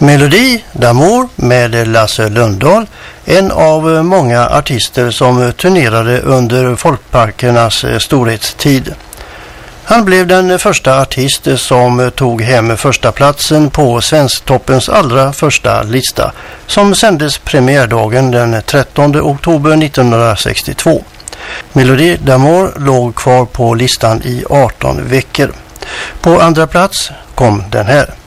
Melodi d'Amour med Lasse Lundahl, en av många artister som turnerade under folkparkernas storhetstid. Han blev den första artist som tog hem första platsen på Svensktoppens allra första lista, som sändes premiärdagen den 13 oktober 1962. Melodi d'Amour låg kvar på listan i 18 veckor. På andra plats kom den här.